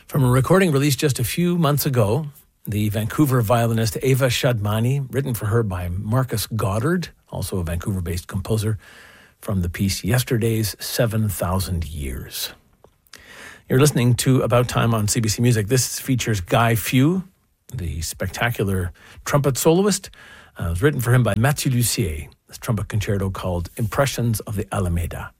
From a recording released just a few months ago, the Vancouver violinist Eva Shadmani, written for her by Marcus Goddard, also a Vancouver-based composer, from the piece Yesterday's 7,000 Years. You're listening to About Time on CBC Music. This features Guy Few, the spectacular trumpet soloist. It was written for him by Mathieu Lussier, this trumpet concerto called Impressions of the Alameda.